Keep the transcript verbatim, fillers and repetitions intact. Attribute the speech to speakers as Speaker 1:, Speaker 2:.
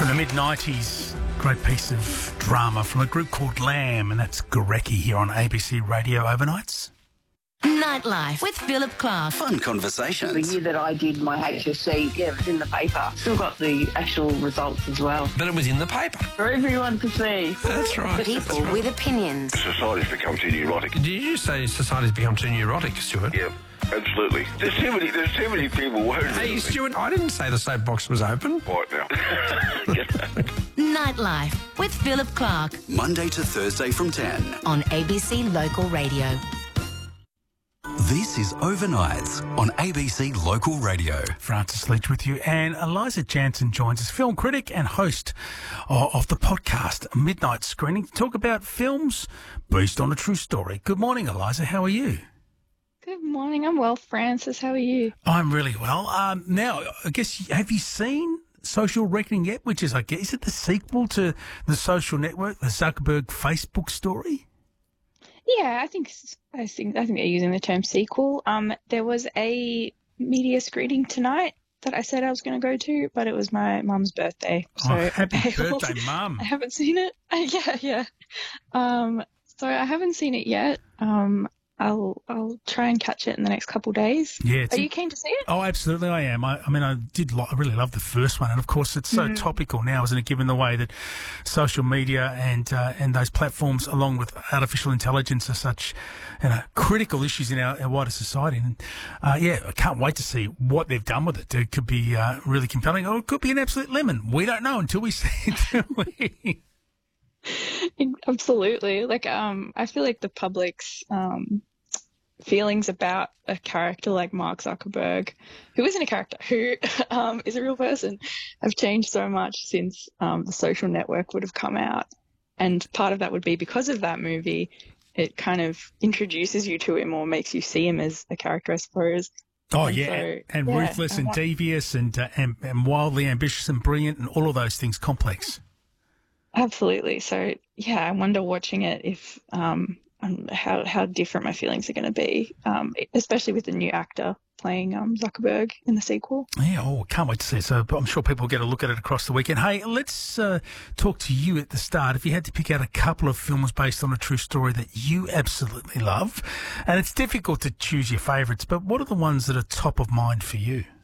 Speaker 1: From the mid nineties, great piece of drama from a group called Lamb, and that's Gorecki here on A B C Radio Overnights.
Speaker 2: Nightlife with Philip Clark.
Speaker 3: Fun conversations.
Speaker 4: The year that I did my H S C, yeah, it was in the paper. Still got the actual results as well.
Speaker 5: But it was in the paper.
Speaker 4: For everyone to see.
Speaker 5: That's right.
Speaker 2: People
Speaker 5: That's right.
Speaker 2: with opinions.
Speaker 6: Society's become too neurotic.
Speaker 5: Did you say society's become too neurotic, Stuart?
Speaker 6: Yeah, absolutely. There's too many, there's too many people worried.
Speaker 5: Hey, Stuart, I didn't say the soapbox was open.
Speaker 6: Right now.
Speaker 2: Nightlife with Philip Clark
Speaker 3: Monday to Thursday from ten.
Speaker 2: on A B C Local Radio.
Speaker 3: This is Overnights on A B C Local Radio.
Speaker 1: Francis Leach with you, and Eliza Jansen joins us, film critic and host of, of the podcast Midnight Screening, to talk about films based on a true story. Good morning, Eliza. How are you?
Speaker 7: Good morning. I'm well, Francis. How are you?
Speaker 1: I'm really well. Um, now, I guess, have you seen Social Reckoning yet? Which is, I guess, is it the sequel to The Social Network, the Zuckerberg Facebook story?
Speaker 7: Yeah, I think I think I think they're using the term sequel. Um, there was a media screening tonight that I said I was going to go to, but it was my mum's birthday. So
Speaker 1: Oh, happy
Speaker 7: I,
Speaker 1: birthday, Mum.
Speaker 7: I haven't seen it. yeah, yeah. Um, so I haven't seen it yet. Um, I'll I'll try and catch it in the next couple of days.
Speaker 1: Yeah, it's
Speaker 7: Are
Speaker 1: a-
Speaker 7: you keen to see it?
Speaker 1: Oh, absolutely, I am. I, I mean, I did. Lo- I really love the first one, and of course, it's so topical now, isn't it? Given the way that social media and uh, and those platforms, along with artificial intelligence, are such, you know, critical issues in our, our wider society. And uh, yeah, I can't wait to see what they've done with it. It could be uh, really compelling, or it could be an absolute lemon. We don't know until we see it, do we?
Speaker 7: Absolutely. Like, um, I feel like the public's um, feelings about a character like Mark Zuckerberg, who isn't a character, who um, is a real person, have changed so much since um, The Social Network would have come out. And part of that would be because of that movie, it kind of introduces you to him or makes you see him as a character, I suppose.
Speaker 1: Oh,
Speaker 7: And
Speaker 1: yeah,
Speaker 7: so,
Speaker 1: and
Speaker 7: yeah,
Speaker 1: ruthless
Speaker 7: I
Speaker 1: and
Speaker 7: want-
Speaker 1: devious and, uh, and and wildly ambitious and brilliant and all of those things complex.
Speaker 7: Absolutely. So, yeah, I wonder watching it if um, um, how how different my feelings are going to be, um, especially with the new actor playing um, Zuckerberg in the sequel.
Speaker 1: Yeah, oh, can't wait to see it. So I'm sure people will get a look at it across the weekend. Hey, let's uh, talk to you at the start. If you had to pick out a couple of films based on a true story that you absolutely love, and it's difficult to choose your favourites, but what are the ones that are top of mind for you?